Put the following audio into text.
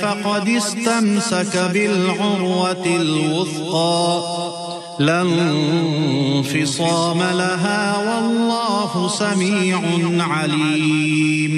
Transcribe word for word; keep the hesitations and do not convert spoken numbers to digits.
فقد استمسك بالعروة الوثقى لا انفصام لها والله سميع عليم.